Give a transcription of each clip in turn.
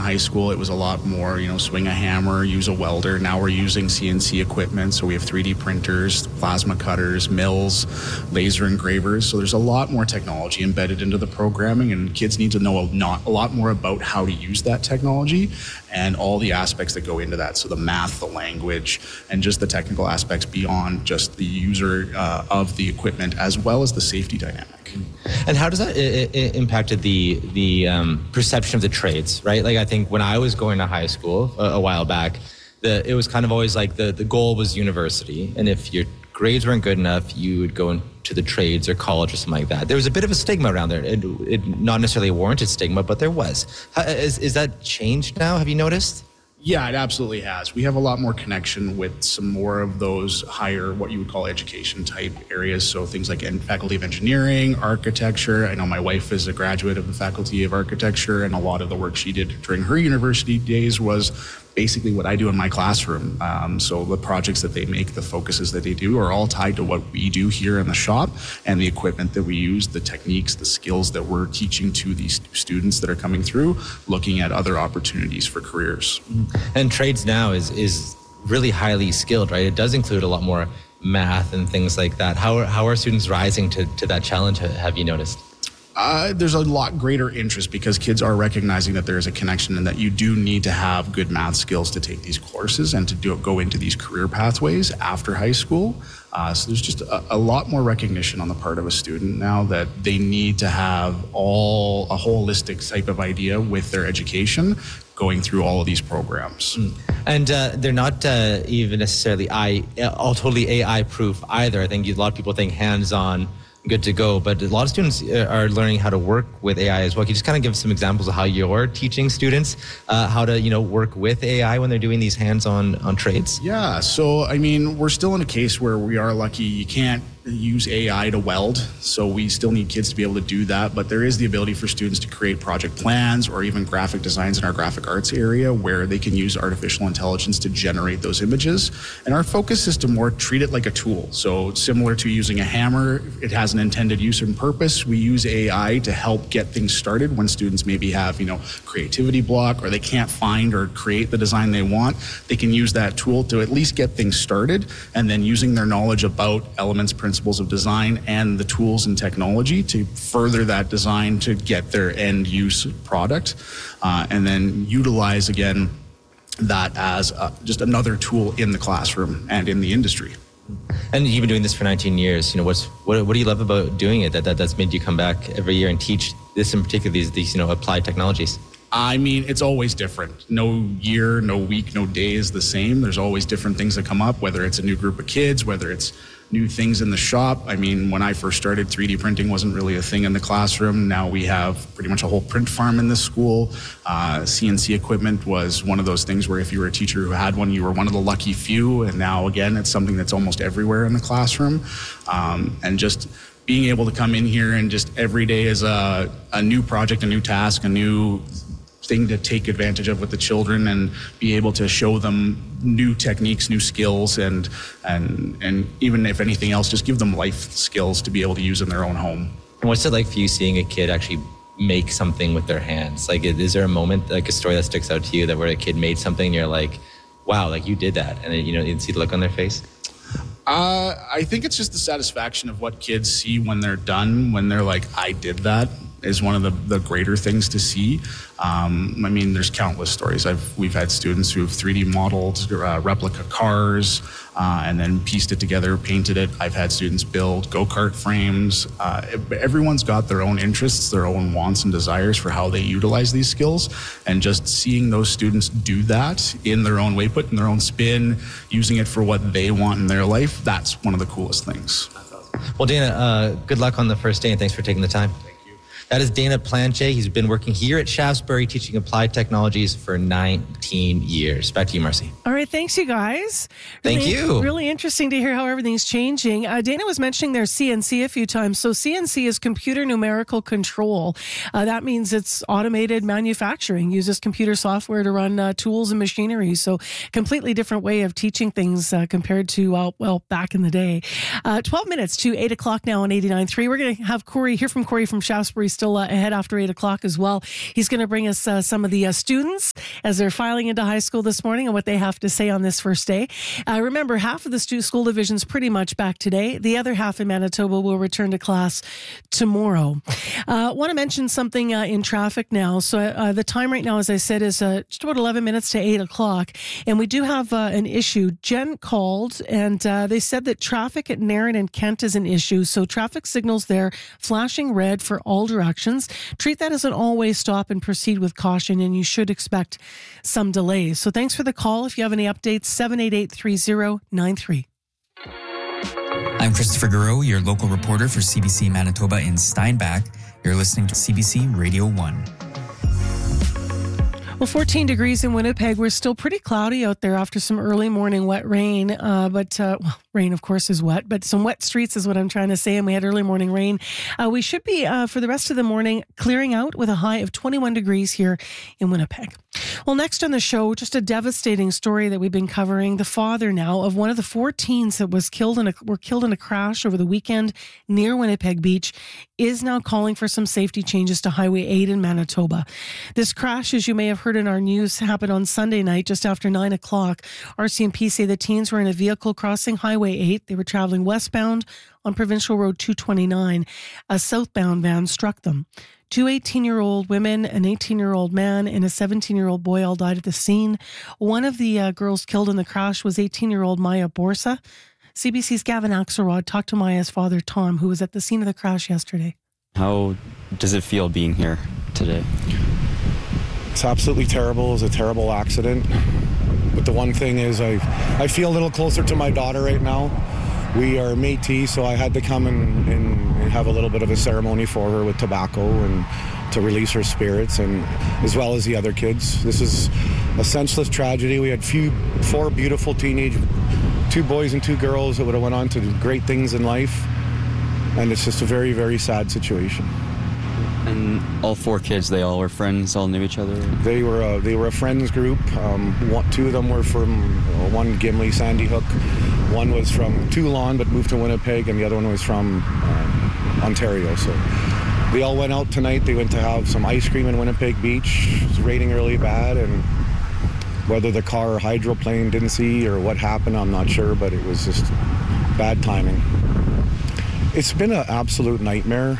high school, it was a lot more, swing a hammer, use a welder. Now we're using CNC equipment. So we have 3D printers, plasma cutters, mills, laser engravers. So there's a lot more technology embedded into the programming, and kids need to know a lot more about how to use that technology and all the aspects that go into that. So the math, the language, and just the technical aspects beyond just the user of the equipment, as well as the safety dynamic. And how does that impacted the perception of the trades, right? Like, I think when I was going to high school a while back, it was kind of always like the goal was university. And if your grades weren't good enough, you would go into the trades or college or something like that. There was a bit of a stigma around there. It not necessarily a warranted stigma, but there was. Is that changed now? Have you noticed? Yeah, it absolutely has. We have a lot more connection with some more of those higher, what you would call education type areas. So things like Faculty of Engineering, Architecture. I know my wife is a graduate of the Faculty of Architecture, and a lot of the work she did during her university days was basically what I do in my classroom. So the projects that they make, the focuses that they do are all tied to what we do here in the shop, and the equipment that we use, the techniques, the skills that we're teaching to these students that are coming through, looking at other opportunities for careers. And trades now is really highly skilled, right? It does include a lot more math and things like that. How are students rising to that challenge, have you noticed? There's a lot greater interest because kids are recognizing that there is a connection and that you do need to have good math skills to take these courses and to go into these career pathways after high school. So there's just a lot more recognition on the part of a student now that they need to have a holistic type of idea with their education going through all of these programs. And they're not even necessarily totally AI proof either. I think a lot of people think hands-on, good to go, but a lot of students are learning how to work with AI as well. Can you just kind of give some examples of how you're teaching students how to work with AI when they're doing these hands-on trades? Yeah, so I mean, we're still in a case where we are lucky you can't use AI to weld, so we still need kids to be able to do that, but there is the ability for students to create project plans or even graphic designs in our graphic arts area where they can use artificial intelligence to generate those images. And our focus is to more treat it like a tool. So similar to using a hammer, it has an intended use and purpose. We use AI to help get things started when students maybe have, creativity block, or they can't find or create the design they want. They can use that tool to at least get things started, and then using their knowledge about elements, principles of design and the tools and technology to further that design to get their end use product, and then utilize again that as just another tool in the classroom and in the industry. And you've been doing this for 19 years. What do you love about doing it that's made you come back every year and teach this in particular, these applied technologies? I mean, it's always different. No year, no week, no day is the same. There's always different things that come up, whether it's a new group of kids, whether it's new things in the shop. I mean, when I first started, 3D printing wasn't really a thing in the classroom. Now we have pretty much a whole print farm in this school. CNC equipment was one of those things where if you were a teacher who had one, you were one of the lucky few. And now, again, it's something that's almost everywhere in the classroom. And just being able to come in here and just every day is a new project, a new task, a new thing to take advantage of with the children and be able to show them new techniques, new skills, and even if anything else, just give them life skills to be able to use in their own home. And what's it like for you seeing a kid actually make something with their hands? Like, is there a moment, like a story that sticks out to you that where a kid made something and you're like, wow, like you did that, and then, you see the look on their face? I think it's just the satisfaction of what kids see when they're done, when they're like, I did that, is one of the greater things to see. I mean, there's countless stories. We've had students who have 3D modeled replica cars and then pieced it together, painted it. I've had students build go-kart frames. Everyone's got their own interests, their own wants and desires for how they utilize these skills. And just seeing those students do that in their own way, putting their own spin, using it for what they want in their life, that's one of the coolest things. Well, Dana, good luck on the first day, and thanks for taking the time. That is Dana Planche. He's been working here at Shaftesbury teaching applied technologies for 19 years. Back to you, Marcy. All right. Thanks, you guys. Thank you. Really interesting to hear how everything's changing. Dana was mentioning their CNC a few times. So CNC is computer numerical control. That means it's automated manufacturing, uses computer software to run tools and machinery. So completely different way of teaching things compared to, back in the day. 12 minutes to 8 o'clock now on 89.3. We're going to have hear from Corey from Shaftesbury still ahead after 8 o'clock as well. He's going to bring us some of the students as they're filing into high school this morning and what they have to say on this first day. Remember, half of the school division's pretty much back today. The other half in Manitoba will return to class tomorrow. Want to mention something in traffic now. So the time right now, as I said, is just about 11 minutes to 8 o'clock. And we do have an issue. Jen called and they said that traffic at Nairn and Kent is an issue. So traffic signals there flashing red for all directions. Treat that as an all-way stop and proceed with caution, and you should expect some delays. So thanks for the call. If you have any updates, 788-3093. I'm Christopher Garreau, your local reporter for CBC Manitoba in Steinbach. You're listening to CBC Radio 1. Well, 14 degrees in Winnipeg. We're still pretty cloudy out there after some early morning wet rain. But rain, of course, is wet, but some wet streets is what I'm trying to say. And we had early morning rain. We should be, for the rest of the morning, clearing out with a high of 21 degrees here in Winnipeg. Well, next on the show, just a devastating story that we've been covering. The father now of one of the 4 teens that were killed in a crash over the weekend near Winnipeg Beach is now calling for some safety changes to Highway 8 in Manitoba. This crash, as you may have heard in our news, happened on Sunday night just after 9 o'clock. RCMP say the teens were in a vehicle crossing Highway 8. They were traveling westbound on Provincial Road 229. A southbound van struck them. 2 18-year-old women, an 18-year-old man, and a 17-year-old boy all died at the scene. One of the girls killed in the crash was 18-year-old Maya Borsa. CBC's Gavin Axelrod talked to Maya's father, Tom, who was at the scene of the crash yesterday. How does it feel being here today? It's absolutely terrible. It was a terrible accident. But the one thing is I feel a little closer to my daughter right now. We are Métis, so I had to come and have a little bit of a ceremony for her with tobacco and to release her spirits, and as well as the other kids. This is a senseless tragedy. We had 4 beautiful 2 boys and 2 girls that would have went on to do great things in life, and it's just a very, very sad situation. And all 4 kids, they all were friends, all knew each other? They were a friends group. 2 of them were from, one Gimli, Sandy Hook. One was from Toulon but moved to Winnipeg, and the other one was from Ontario. So they all went out tonight. They went to have some ice cream in Winnipeg Beach. It was raining really bad, and whether the car or hydroplane didn't see or what happened, I'm not sure, but it was just bad timing. It's been an absolute nightmare.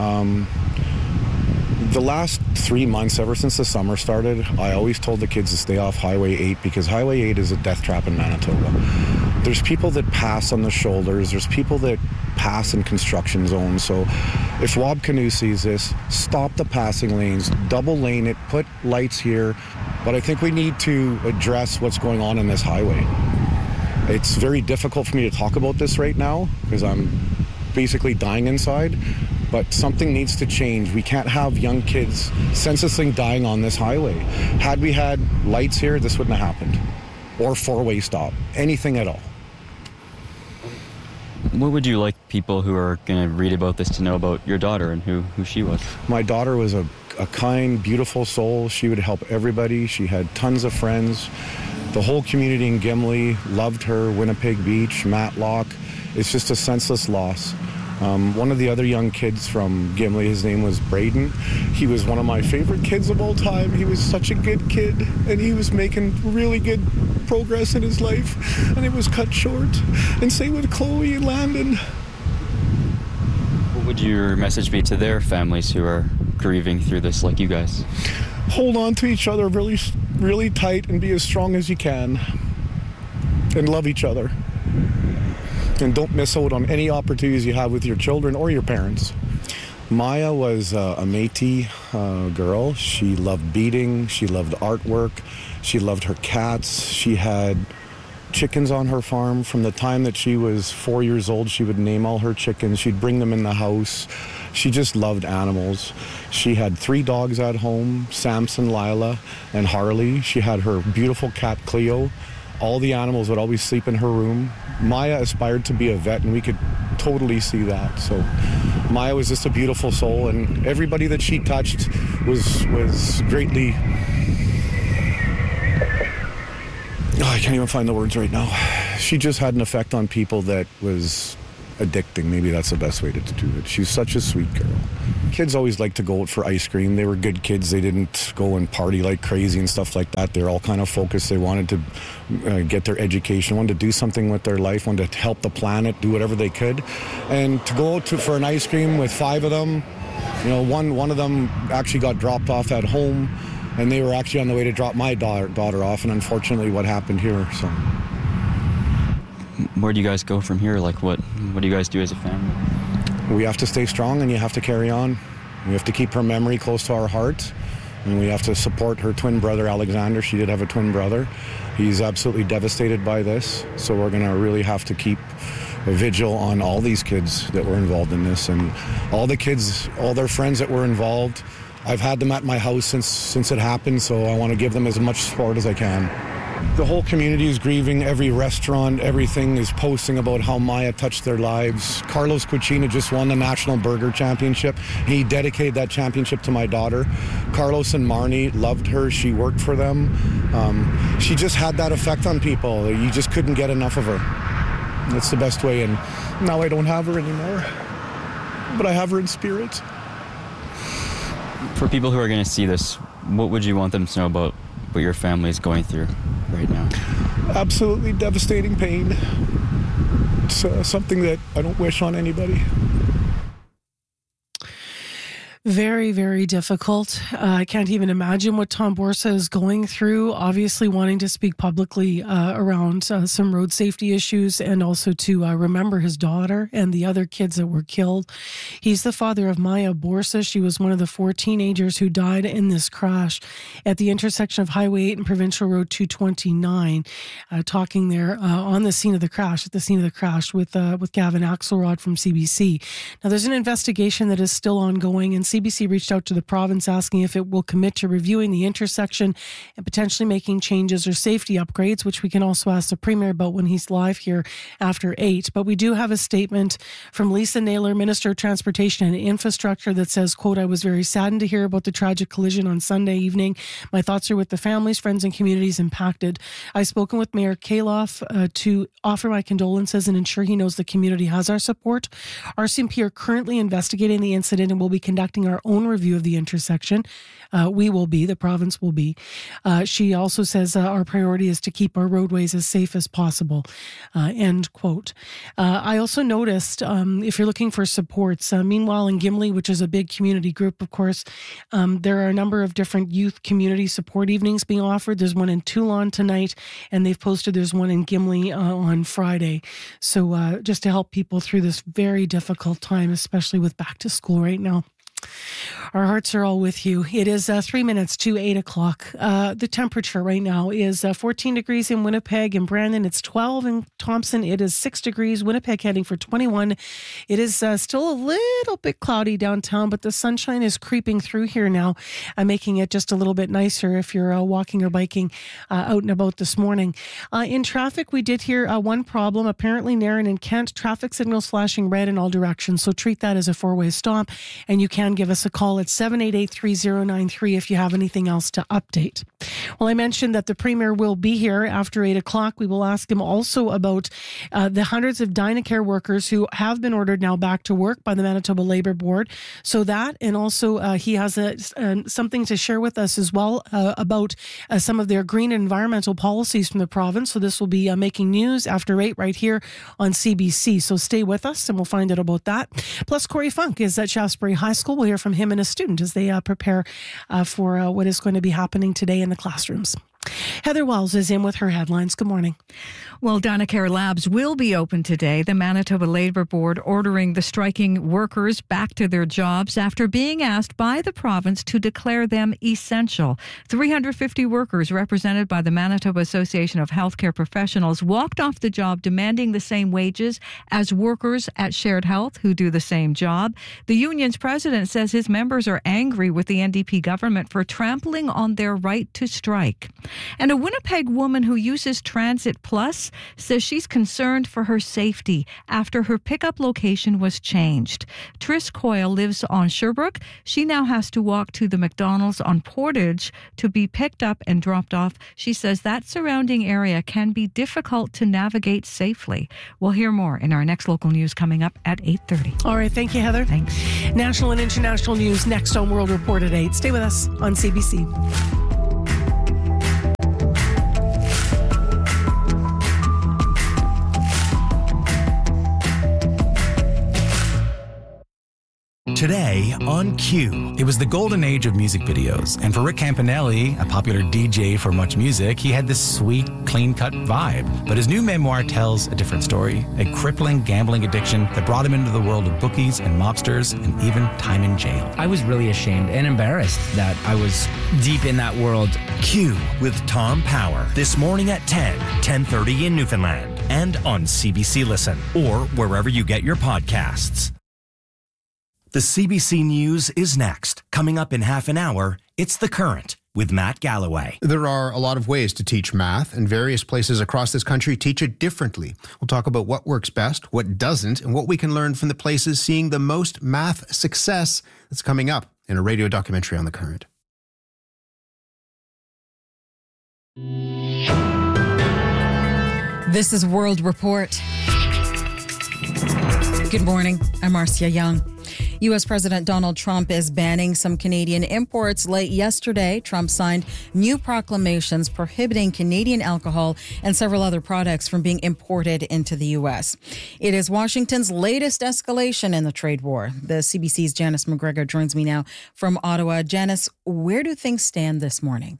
The last 3 months, ever since the summer started, I always told the kids to stay off Highway 8 because Highway 8 is a death trap in Manitoba. There's people that pass on the shoulders. There's people that pass in construction zones. So if Wabcanoe sees this, stop the passing lanes, double lane it, put lights here. But I think we need to address what's going on in this highway. It's very difficult for me to talk about this right now because I'm basically dying inside. But something needs to change. We can't have young kids senselessly dying on this highway. Had we had lights here, this wouldn't have happened. Or 4-way stop, anything at all. What would you like people who are going to read about this to know about your daughter and who she was? My daughter was a kind, beautiful soul. She would help everybody. She had tons of friends. The whole community in Gimli loved her. Winnipeg Beach, Matlock. It's just a senseless loss. One of the other young kids from Gimli, his name was Braden. He was one of my favorite kids of all time. He was such a good kid, and he was making really good progress in his life, and it was cut short. And same with Chloe and Landon. What would your message be to their families who are grieving through this like you guys? Hold on to each other really, really tight and be as strong as you can. And love each other. And don't miss out on any opportunities you have with your children or your parents. Maya was a Métis girl. She loved beading. She loved artwork. She loved her cats. She had chickens on her farm. From the time that she was 4 years old, she would name all her chickens. She'd bring them in the house. She just loved animals. She had 3 dogs at home, Samson, Lila, and Harley. She had her beautiful cat, Cleo. All the animals would always sleep in her room. Maya aspired to be a vet, and we could totally see that. So Maya was just a beautiful soul, and everybody that she touched was greatly... I can't even find the words right now. She just had an effect on people that was addicting. Maybe that's the best way to do it. She's such a sweet girl. Kids always like to go out for ice cream. They were good kids. They didn't go and party like crazy and stuff like that. They're all kind of focused. They wanted to get their education, wanted to do something with their life, wanted to help the planet, do whatever they could. And to go out for an ice cream with 5 of them, one of them actually got dropped off at home, and they were actually on the way to drop my daughter off, and unfortunately what happened here. So where do you guys go from here? Like, what do you guys do as a family? We have to stay strong, and you have to carry on. We have to keep her memory close to our heart, and we have to support her twin brother, Alexander. She did have a twin brother. He's absolutely devastated by this, so we're going to really have to keep a vigil on all these kids that were involved in this, and all the kids, all their friends that were involved. I've had them at my house since it happened, so I want to give them as much support as I can. The whole community is grieving. Every restaurant, everything is posting about how Maya touched their lives. Carlos Cucina just won the National Burger Championship. He dedicated that championship to my daughter. Carlos and Marnie loved her. She worked for them. She just had that effect on people. You just couldn't get enough of her. That's the best way. And now I don't have her anymore, but I have her in spirit. For people who are going to see this, what would you want them to know about what your family is going through right now? Absolutely devastating pain. It's something that I don't wish on anybody. Very, very difficult. I can't even imagine what Tom Borsa is going through, obviously wanting to speak publicly around some road safety issues and also to remember his daughter and the other kids that were killed. He's the father of Maya Borsa. She was one of the 4 teenagers who died in this crash at the intersection of Highway 8 and Provincial Road 229, talking there on the scene of the crash, with Gavin Axelrod from CBC. Now, there's an investigation that is still ongoing, and CBC reached out to the province asking if it will commit to reviewing the intersection and potentially making changes or safety upgrades, which we can also ask the Premier about when he's live here after 8. But we do have a statement from Lisa Naylor, Minister of Transportation and Infrastructure, that says, quote, "I was very saddened to hear about the tragic collision on Sunday evening. My thoughts are with the families, friends and communities impacted. I've spoken with Mayor Kalof to offer my condolences and ensure he knows the community has our support. RCMP are currently investigating the incident and will be conducting our own review of the intersection. The province will be. She also says our priority is to keep our roadways as safe as possible." End quote. I also noticed, if you're looking for supports, meanwhile in Gimli, which is a big community group, of course, there are a number of different youth community support evenings being offered. There's one in Toulon tonight, and they've posted there's one in Gimli on Friday. So just to help people through this very difficult time, especially with back to school right now. Our hearts are all with you. It is 3 minutes to 8 o'clock. The temperature right now is 14 degrees in Winnipeg and Brandon. It's 12 in Thompson. It is 6 degrees. Winnipeg heading for 21. It is still a little bit cloudy downtown, but the sunshine is creeping through here now, making it just a little bit nicer if you're walking or biking out and about this morning. In traffic, we did hear one problem. Apparently, Nairn and Kent, traffic signals flashing red in all directions. So treat that as a 4-way stop, and you can give us a call at 788-3093 if you have anything else to update. Well, I mentioned that the Premier will be here after 8 o'clock. We will ask him also about the hundreds of Dynacare workers who have been ordered now back to work by the Manitoba Labour Board. So that, and also he has something to share with us as well about some of their green and environmental policies from the province. So this will be making news after 8 right here on CBC. So stay with us and we'll find out about that. Plus, Corey Funk is at Shaftesbury High School. We'll hear from him and a student as they prepare for what is going to be happening today in the classrooms. Heather Wells is in with her headlines. Good morning. Well, Dynacare Labs will be open today. The Manitoba Labour Board ordering the striking workers back to their jobs after being asked by the province to declare them essential. 350 workers represented by the Manitoba Association of Healthcare Professionals walked off the job demanding the same wages as workers at Shared Health who do the same job. The union's president says his members are angry with the NDP government for trampling on their right to strike. And a The Winnipeg woman who uses Transit Plus says she's concerned for her safety after her pickup location was changed. Tris Coyle lives on Sherbrooke. She now has to walk to the McDonald's on Portage to be picked up and dropped off. She says that surrounding area can be difficult to navigate safely. We'll hear more in our next local news coming up at 8:30. All right. Thank you, Heather. Thanks. National and international news next on World Report at 8. Stay with us on CBC. Today on Q. It was the golden age of music videos, and for Rick Campanelli, a popular DJ for Much Music, he had this sweet, clean-cut vibe. But his new memoir tells a different story, a crippling gambling addiction that brought him into the world of bookies and mobsters and even time in jail. I was really ashamed and embarrassed that I was deep in that world. Q with Tom Power, this morning at 10:30 in Newfoundland, and on CBC Listen, or wherever you get your podcasts. The CBC News is next. Coming up in half an hour, it's The Current with Matt Galloway. There are a lot of ways to teach math, and various places across this country teach it differently. We'll talk about what works best, what doesn't, and what we can learn from the places seeing the most math success. That's coming up in a radio documentary on The Current. This is World Report. Good morning. I'm Marcia Young. U.S. President Donald Trump is banning some Canadian imports. Late yesterday, Trump signed new proclamations prohibiting Canadian alcohol and several other products from being imported into the U.S. It is Washington's latest escalation in the trade war. The CBC's Janice McGregor joins me now from Ottawa. Janice, where do things stand this morning?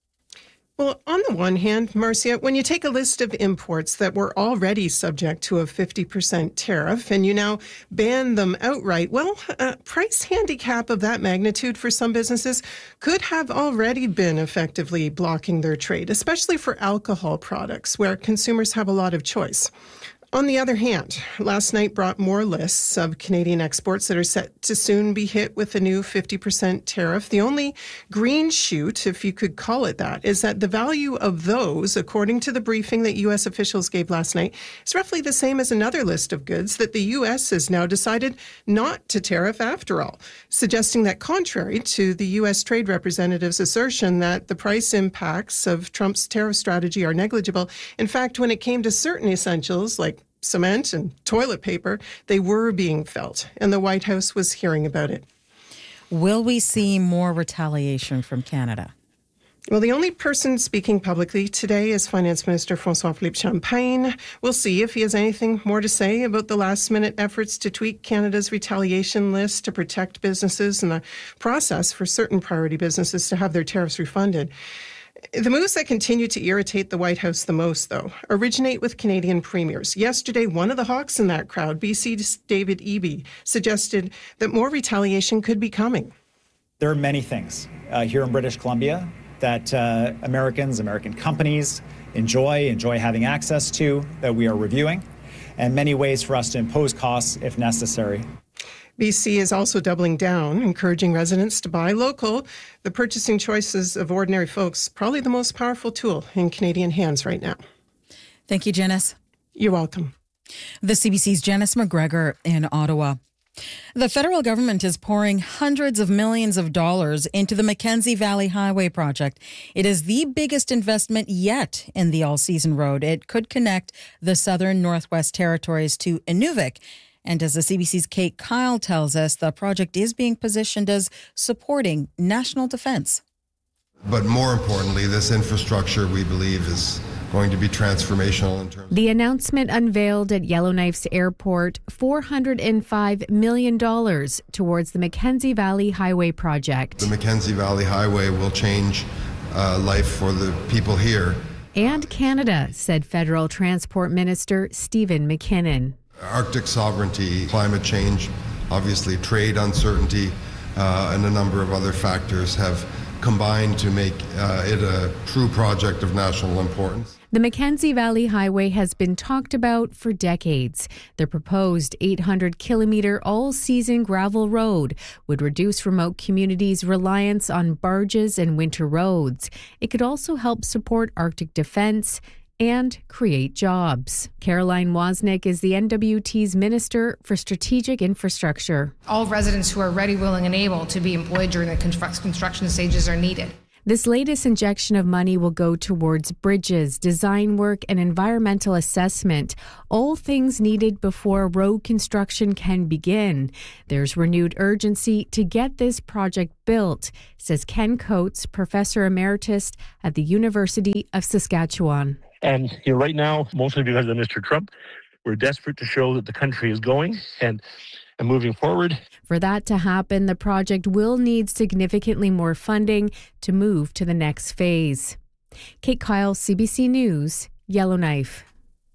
Well, on the one hand, Marcia, when you take a list of imports that were already subject to a 50% tariff and you now ban them outright, well, a price handicap of that magnitude for some businesses could have already been effectively blocking their trade, especially for alcohol products where consumers have a lot of choice. On the other hand, last night brought more lists of Canadian exports that are set to soon be hit with a new 50% tariff. The only green shoot, if you could call it that, is that the value of those, according to the briefing that U.S. officials gave last night, is roughly the same as another list of goods that the U.S. has now decided not to tariff after all, suggesting that contrary to the U.S. Trade Representative's assertion that the price impacts of Trump's tariff strategy are negligible, in fact, when it came to certain essentials like cement and toilet paper, they were being felt, and the White House was hearing about it. Will we see more retaliation from Canada? Well, the only person speaking publicly today is Finance Minister François-Philippe Champagne. We'll see if he has anything more to say about the last-minute efforts to tweak Canada's retaliation list to protect businesses and the process for certain priority businesses to have their tariffs refunded. The moves that continue to irritate the White House the most, though, originate with Canadian premiers. Yesterday, one of the hawks in that crowd, BC's David Eby, suggested that more retaliation could be coming. There are many things here in British Columbia that American companies enjoy having access to, that we are reviewing, and many ways for us to impose costs if necessary. BC is also doubling down, encouraging residents to buy local. The purchasing choices of ordinary folks, probably the most powerful tool in Canadian hands right now. Thank you, Janice. You're welcome. The CBC's Janice McGregor in Ottawa. The federal government is pouring hundreds of millions of dollars into the Mackenzie Valley Highway project. It is the biggest investment yet in the all-season road. It could connect the southern Northwest Territories to Inuvik. And as the CBC's Kate Kyle tells us, the project is being positioned as supporting national defense. But more importantly, this infrastructure, we believe, is going to be transformational in terms. The announcement unveiled at Yellowknife's airport $405 million towards the Mackenzie Valley Highway project. The Mackenzie Valley Highway will change life for the people here. And Canada, said Federal Transport Minister Stephen McKinnon. Arctic sovereignty, climate change, obviously trade uncertainty, and a number of other factors have combine to make it a true project of national importance. The Mackenzie Valley Highway has been talked about for decades. The proposed 800-kilometer all-season gravel road would reduce remote communities' reliance on barges and winter roads. It could also help support Arctic defense and create jobs. Caroline Wozniak is the NWT's Minister for Strategic Infrastructure. All residents who are ready, willing, and able to be employed during the construction stages are needed. This latest injection of money will go towards bridges, design work, and environmental assessment, all things needed before road construction can begin. There's renewed urgency to get this project built, says Ken Coates, Professor Emeritus at the University of Saskatchewan. And right now, mostly because of Mr. Trump, we're desperate to show that the country is going and moving forward. For that to happen, the project will need significantly more funding to move to the next phase. Kate Kyle, CBC News, Yellowknife.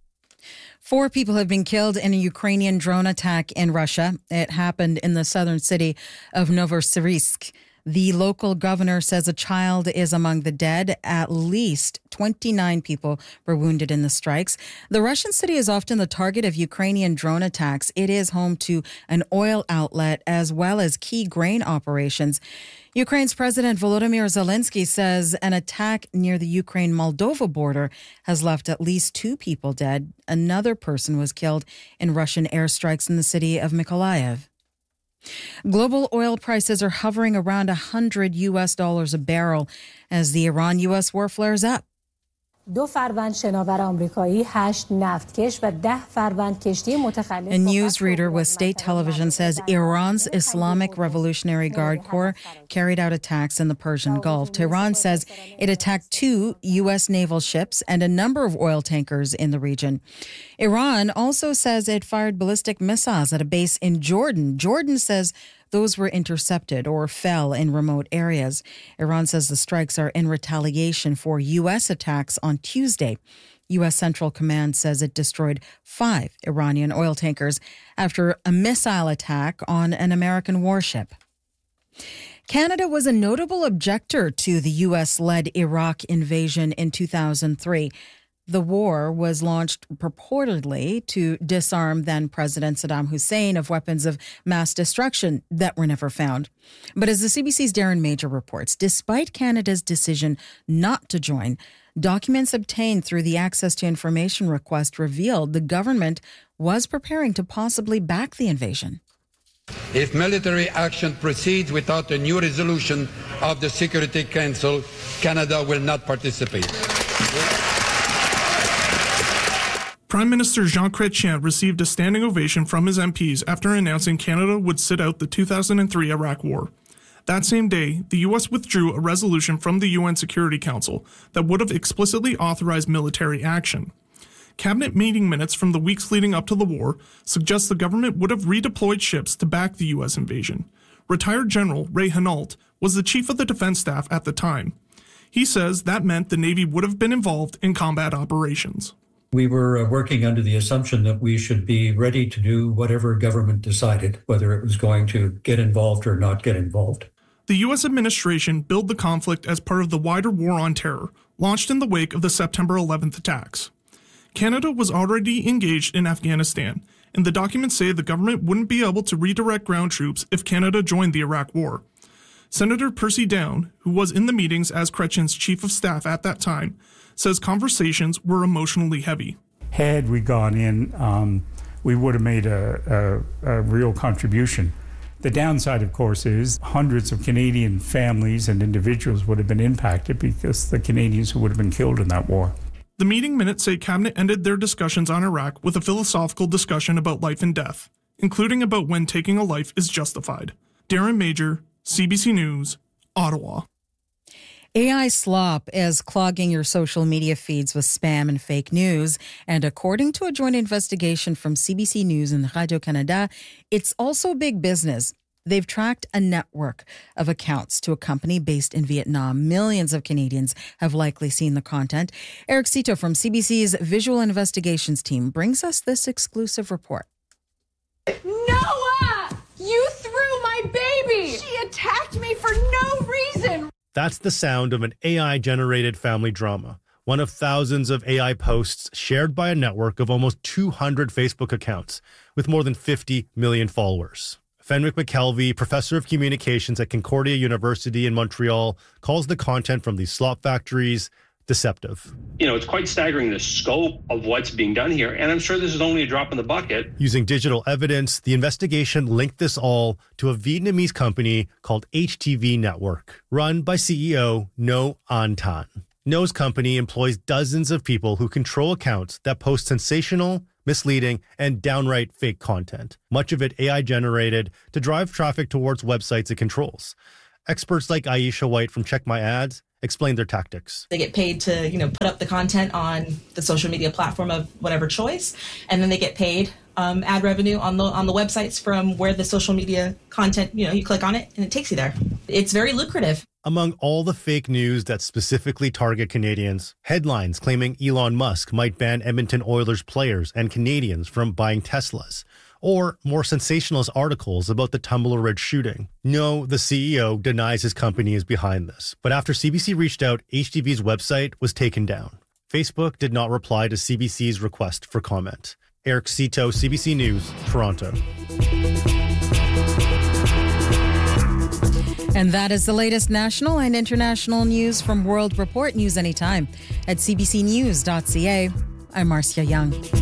4 people have been killed in a Ukrainian drone attack in Russia. It happened in the southern city of Novosibirsk. The local governor says a child is among the dead. At least 29 people were wounded in the strikes. The Russian city is often the target of Ukrainian drone attacks. It is home to an oil outlet as well as key grain operations. Ukraine's President Volodymyr Zelensky says an attack near the Ukraine-Moldova border has left at least 2 people dead. Another person was killed in Russian airstrikes in the city of Mykolaiv. Global oil prices are hovering around $100 a barrel as the Iran-US war flares up. 2 فروند شناور آمریکایی 8 نفتکش و 10 فروند کشتی متخلف. A newsreader with state television says Iran's Islamic Revolutionary Guard Corps carried out attacks in the Persian Gulf. Tehran says it attacked 2 U.S. naval ships and a number of oil tankers in the region. Iran also says it fired ballistic missiles at a base in Jordan. Jordan says those were intercepted or fell in remote areas. Iran says the strikes are in retaliation for U.S. attacks on Tuesday. U.S. Central Command says it destroyed 5 Iranian oil tankers after a missile attack on an American warship. Canada was a notable objector to the U.S.-led Iraq invasion in 2003. The war was launched purportedly to disarm then-President Saddam Hussein of weapons of mass destruction that were never found. But as the CBC's Darren Major reports, despite Canada's decision not to join, documents obtained through the Access to Information request revealed the government was preparing to possibly back the invasion. If military action proceeds without a new resolution of the Security Council, Canada will not participate. Prime Minister Jean Chrétien received a standing ovation from his MPs after announcing Canada would sit out the 2003 Iraq War. That same day, the U.S. withdrew a resolution from the UN Security Council that would have explicitly authorized military action. Cabinet meeting minutes from the weeks leading up to the war suggest the government would have redeployed ships to back the U.S. invasion. Retired General Ray Hinault was the chief of the defense staff at the time. He says that meant the Navy would have been involved in combat operations. We were working under the assumption that we should be ready to do whatever government decided, whether it was going to get involved or not get involved. The U.S. administration billed the conflict as part of the wider war on terror, launched in the wake of the September 11th attacks. Canada was already engaged in Afghanistan, and the documents say the government wouldn't be able to redirect ground troops if Canada joined the Iraq War. Senator Percy Down, who was in the meetings as Chrétien's chief of staff at that time, says conversations were emotionally heavy. Had we gone in, we would have made a real contribution. The downside, of course, is hundreds of Canadian families and individuals would have been impacted because the Canadians who would have been killed in that war. The meeting minutes say Cabinet ended their discussions on Iraq with a philosophical discussion about life and death, including about when taking a life is justified. Darren Major, CBC News, Ottawa. AI slop is clogging your social media feeds with spam and fake news. And according to a joint investigation from CBC News and Radio-Canada, it's also big business. They've tracked a network of accounts to a company based in Vietnam. Millions of Canadians have likely seen the content. Eric Cito from CBC's Visual Investigations team brings us this exclusive report. Noah! You threw my baby! She attacked me for no reason! That's the sound of an AI-generated family drama, one of thousands of AI posts shared by a network of almost 200 Facebook accounts with more than 50 million followers. Fenwick McKelvey, professor of communications at Concordia University in Montreal, calls the content from these slop factories deceptive. It's quite staggering, the scope of what's being done here, and I'm sure this is only a drop in the bucket. Using digital evidence, the investigation linked this all to a Vietnamese company called HTV Network, run by CEO Ngo An Tan. Ngo's company employs dozens of people who control accounts that post sensational, misleading, and downright fake content, much of it AI-generated to drive traffic towards websites it controls. Experts like Aisha White from Check My Ads explain their tactics. They get paid to, put up the content on the social media platform of whatever choice, and then they get paid ad revenue on the websites from where the social media content, you click on it and it takes you there. It's very lucrative. Among all the fake news that specifically target Canadians, headlines claiming Elon Musk might ban Edmonton Oilers players and Canadians from buying Teslas, or more sensationalist articles about the Tumbler Ridge shooting. No, the CEO denies his company is behind this. But after CBC reached out, HTV's website was taken down. Facebook did not reply to CBC's request for comment. Eric Cito, CBC News, Toronto. And that is the latest national and international news from World Report. News anytime at cbcnews.ca. I'm Marcia Young.